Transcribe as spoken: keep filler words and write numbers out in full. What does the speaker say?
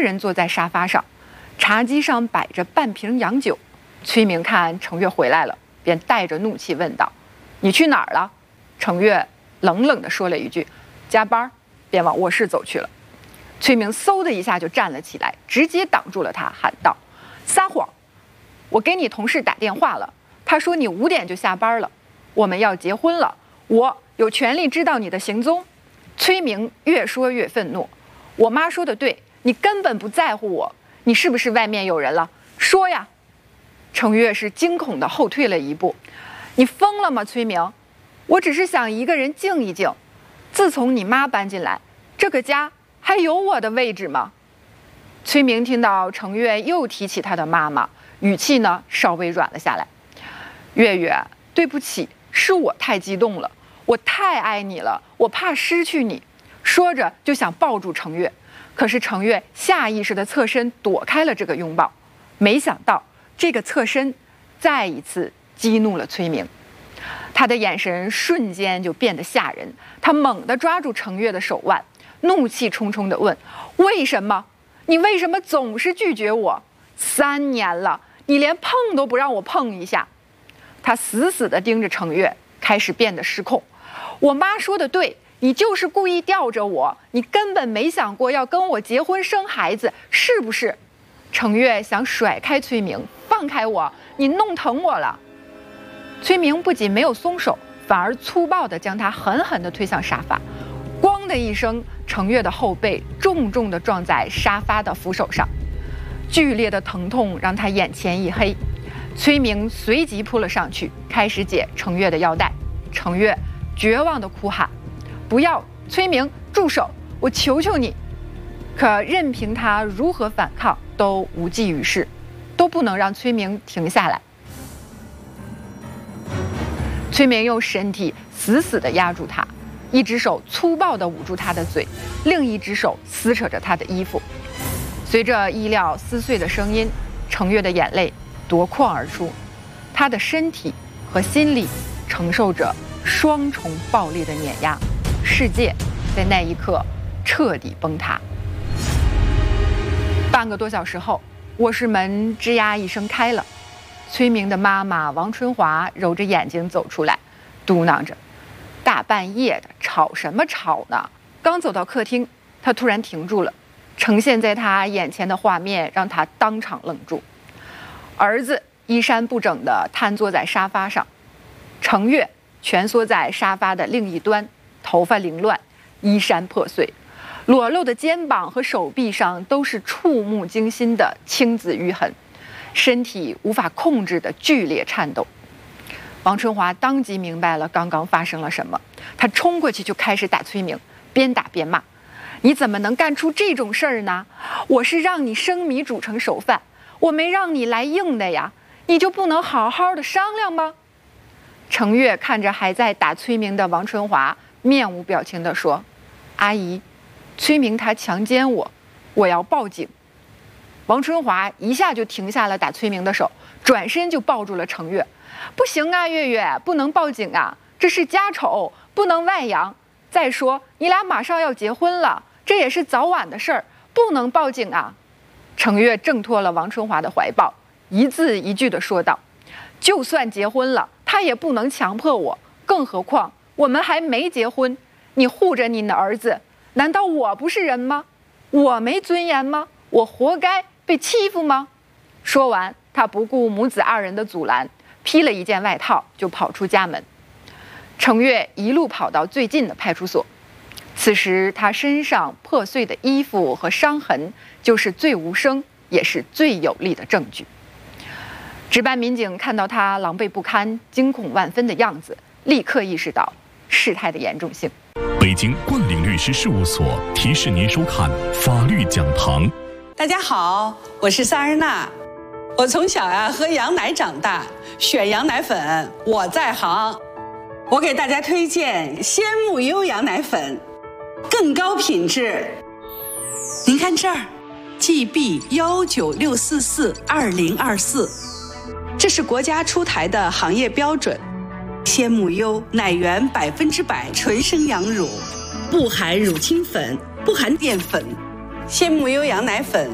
人坐在沙发上，茶几上摆着半瓶洋酒。崔明看程月回来了，便带着怒气问道：“你去哪儿了？”程月冷冷地说了一句：“加班。”便往卧室走去了。崔明嗖的一下就站了起来，直接挡住了他，喊道：“撒谎！我给你同事打电话了，他说你五点就下班了，我们要结婚了，我有权利知道你的行踪。”崔明越说越愤怒：“我妈说的对，你根本不在乎我，你是不是外面有人了？说呀！”程月是惊恐地后退了一步：“你疯了吗，崔明？我只是想一个人静一静。自从你妈搬进来，这个家还有我的位置吗？”崔明听到程月又提起他的妈妈，语气呢稍微软了下来：“月月，对不起，是我太激动了，我太爱你了，我怕失去你。”说着就想抱住程月，可是程月下意识地侧身躲开了这个拥抱。没想到这个侧身再一次激怒了崔明，他的眼神瞬间就变得吓人，他猛地抓住程月的手腕，怒气冲冲地问：“为什么？你为什么总是拒绝我？三年了，你连碰都不让我碰一下。”他死死地盯着程月，开始变得失控：“我妈说的对，你就是故意吊着我，你根本没想过要跟我结婚生孩子，是不是？”程月想甩开崔明：“放开我，你弄疼我了。”崔明不仅没有松手，反而粗暴地将他狠狠地推向沙发。咣的一声，程月的后背重重地撞在沙发的扶手上，剧烈的疼痛让他眼前一黑。崔明随即扑了上去，开始解程月的腰带。程月绝望地哭喊：“不要，崔明，住手！我求求你！”可任凭他如何反抗都无济于事，都不能让崔明停下来。崔明用身体死死地压住他，一只手粗暴地捂住他的嘴，另一只手撕扯着他的衣服。随着衣料撕碎的声音，程月的眼泪夺眶而出，他的身体和心理承受着双重暴力的碾压，世界在那一刻彻底崩塌。半个多小时后，卧室门吱呀一声开了，崔明的妈妈王春华揉着眼睛走出来，嘟囔着：“大半夜的，吵什么吵呢？”刚走到客厅，他突然停住了，呈现在他眼前的画面让他当场愣住。儿子衣衫不整地瘫坐在沙发上，程月蜷缩在沙发的另一端，头发凌乱，衣衫破碎，裸露的肩膀和手臂上都是触目惊心的青紫瘀痕，身体无法控制的剧烈颤抖。王春华当即明白了刚刚发生了什么，他冲过去就开始打崔明，边打边骂：“你怎么能干出这种事儿呢？我是让你生米煮成熟饭，我没让你来硬的呀，你就不能好好的商量吗？”程月看着还在打崔明的王春华，面无表情地说：“阿姨，崔明他强奸我，我要报警。”王春华一下就停下了打崔明的手，转身就抱住了程月：“不行啊，月月，不能报警啊，这是家丑，不能外扬。再说你俩马上要结婚了，这也是早晚的事儿，不能报警啊。”程月挣脱了王春华的怀抱，一字一句地说道：“就算结婚了，他也不能强迫我，更何况我们还没结婚。你护着你的儿子，难道我不是人吗？我没尊严吗？我活该被欺负吗？”说完，他不顾母子二人的阻拦，披了一件外套就跑出家门。程月一路跑到最近的派出所，此时他身上破碎的衣服和伤痕就是最无声也是最有力的证据。值班民警看到他狼狈不堪、惊恐万分的样子，立刻意识到事态的严重性。 北京冠岭律师事务所提示您收看法律讲堂。 大家好，我是萨日娜。我从小呀、啊、喝羊奶长大，选羊奶粉我在行。我给大家推荐鲜木优羊奶粉，更高品质。您看这儿 ，G B 幺九六四四二零二四，这是国家出台的行业标准。鲜木优奶源百分之百纯生羊乳，不含乳清粉，不含淀粉。鲜木优羊奶粉